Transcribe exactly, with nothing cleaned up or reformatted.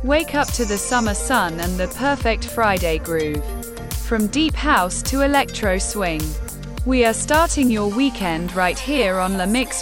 Wake up to the summer sun and the perfect Friday groove. From deep house to electro swing, we are starting your weekend right here on La Mix